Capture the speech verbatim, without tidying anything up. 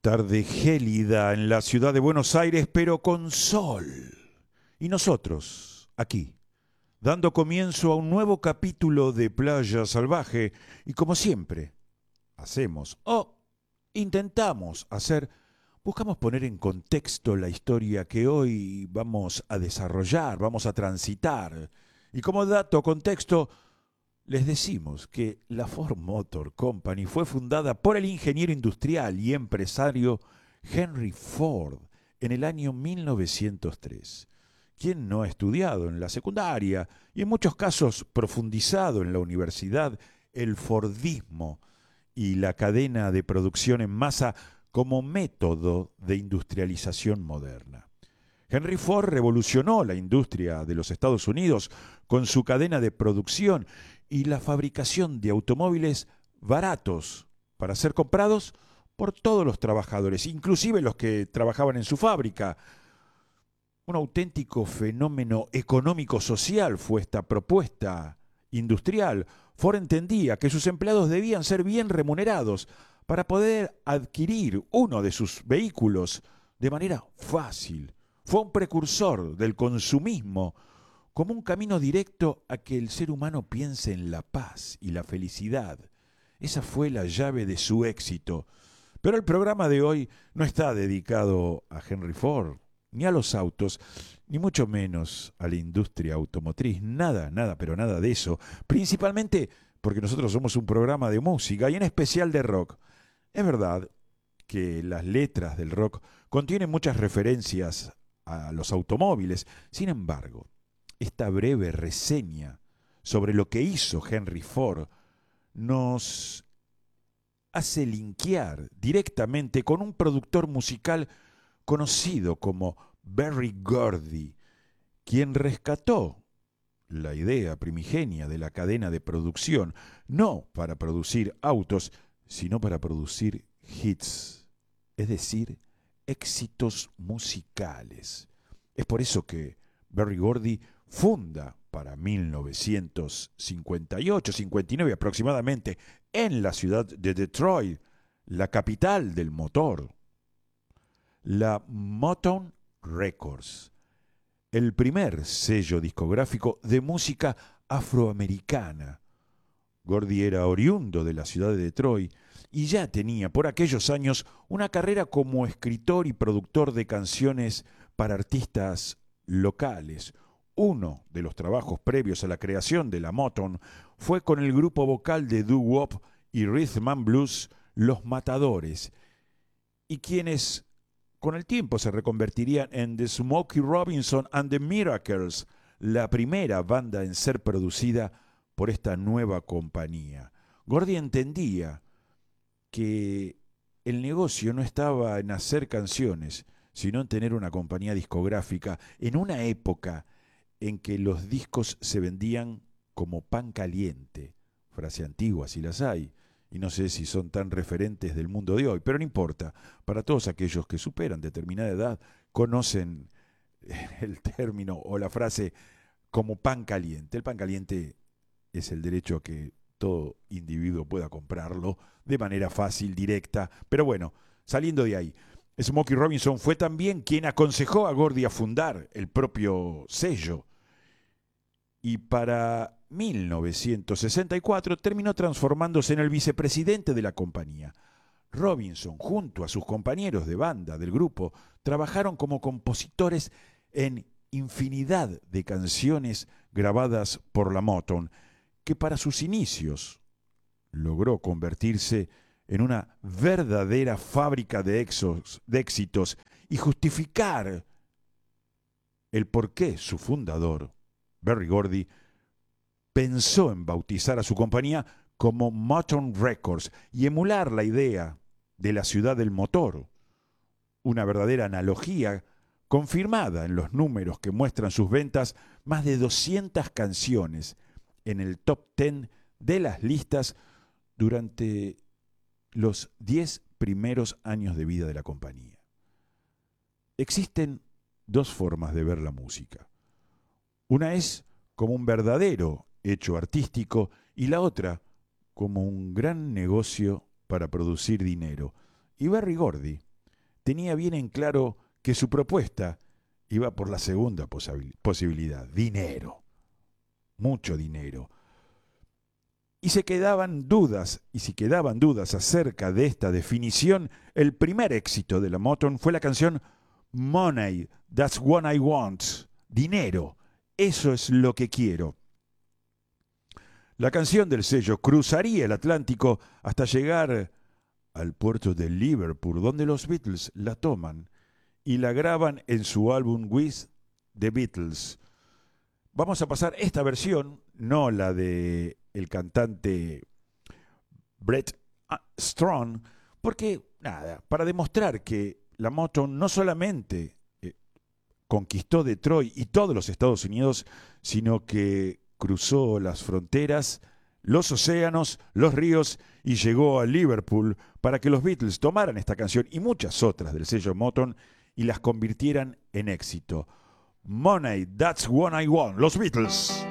Tarde gélida en la ciudad de Buenos Aires, pero con sol. Y nosotros, aquí, dando comienzo a un nuevo capítulo de Playa Salvaje, y como siempre, hacemos o intentamos hacer, buscamos poner en contexto la historia que hoy vamos a desarrollar, vamos a transitar. Y como dato, contexto, les decimos que la Ford Motor Company fue fundada por el ingeniero industrial y empresario Henry Ford en el año mil novecientos tres. Quien no ha estudiado en la secundaria y en muchos casos profundizado en la universidad el Fordismo y la cadena de producción en masa como método de industrialización moderna? Henry Ford revolucionó la industria de los Estados Unidos con su cadena de producción y la fabricación de automóviles baratos para ser comprados por todos los trabajadores, inclusive los que trabajaban en su fábrica. Un auténtico fenómeno económico-social fue esta propuesta industrial. Ford entendía que sus empleados debían ser bien remunerados para poder adquirir uno de sus vehículos de manera fácil. Fue un precursor del consumismo como un camino directo a que el ser humano piense en la paz y la felicidad. Esa fue la llave de su éxito. Pero el programa de hoy no está dedicado a Henry Ford, ni a los autos, ni mucho menos a la industria automotriz. Nada, nada, pero nada de eso. Principalmente porque nosotros somos un programa de música y en especial de rock. Es verdad que las letras del rock contienen muchas referencias a los automóviles. Sin embargo, esta breve reseña sobre lo que hizo Henry Ford nos hace linkear directamente con un productor musical conocido como Berry Gordy, quien rescató la idea primigenia de la cadena de producción, no para producir autos, sino para producir hits, es decir, éxitos musicales. Es por eso que Berry Gordy funda para mil novecientos cincuenta y ocho cincuenta y nueve aproximadamente en la ciudad de Detroit, la capital del motor, la Motown Records, el primer sello discográfico de música afroamericana. Gordy era oriundo de la ciudad de Detroit y ya tenía por aquellos años una carrera como escritor y productor de canciones para artistas locales. Uno de los trabajos previos a la creación de la Motown fue con el grupo vocal de doo-wop y rhythm and blues Los Matadores, y quienes con el tiempo se reconvertirían en The Smokey Robinson and the Miracles, la primera banda en ser producida por esta nueva compañía. Gordy entendía que el negocio no estaba en hacer canciones, sino en tener una compañía discográfica en una época en que los discos se vendían como pan caliente. Frase antigua, si las hay, y no sé si son tan referentes del mundo de hoy, pero no importa. Para todos aquellos que superan determinada edad, conocen el término o la frase como pan caliente. El pan caliente es el derecho a que todo individuo pueda comprarlo de manera fácil, directa, pero bueno, saliendo de ahí. Smokey Robinson fue también quien aconsejó a Gordy a fundar el propio sello. Y para mil novecientos sesenta y cuatro terminó transformándose en el vicepresidente de la compañía. Robinson, junto a sus compañeros de banda del grupo, trabajaron como compositores en infinidad de canciones grabadas por la Motown, que para sus inicios logró convertirse en una verdadera fábrica de, exos, de éxitos y justificar el por qué su fundador, Berry Gordy, pensó en bautizar a su compañía como Motown Records y emular la idea de la ciudad del motor, una verdadera analogía confirmada en los números que muestran sus ventas, más de doscientas canciones en el top diez de las listas durante los diez primeros años de vida de la compañía. Existen dos formas de ver la música. Una es como un verdadero hecho artístico y la otra como un gran negocio para producir dinero. Y Berry Gordy tenía bien en claro que su propuesta iba por la segunda posibilidad, dinero, mucho dinero. Y se quedaban dudas, y si quedaban dudas acerca de esta definición, el primer éxito de la Motown fue la canción Money, That's What I Want, dinero, eso es lo que quiero. La canción del sello cruzaría el Atlántico hasta llegar al puerto de Liverpool, donde los Beatles la toman y la graban en su álbum With the Beatles. Vamos a pasar esta versión, no la de el cantante Brett Strong, porque, nada, para demostrar que la Motown no solamente eh, conquistó Detroit y todos los Estados Unidos, sino que cruzó las fronteras, los océanos, los ríos y llegó a Liverpool para que los Beatles tomaran esta canción y muchas otras del sello Motown y las convirtieran en éxito. Money, That's What I Want, los Beatles.